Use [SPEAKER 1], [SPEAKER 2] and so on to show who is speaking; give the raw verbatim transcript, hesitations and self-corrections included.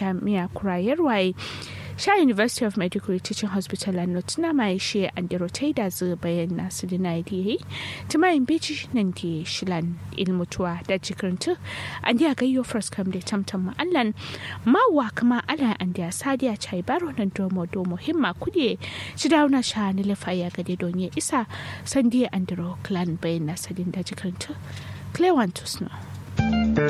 [SPEAKER 1] jami'a kurayarwaye sha University of Medical Teaching Hospital and Nottina mai she and the rotaida zu bayan nasu dina yi tuma in beji nan di shilan ilmutuwa da jikirintu and ya gayyo first come da tamtam allan mawa kama ala and ya sadiya chai baro nan domo domo himma kudi shi dauna sha ni lefa ya gade don ya isa sandiya and the clan bayan nasu din da jikirintu Clear one to snow.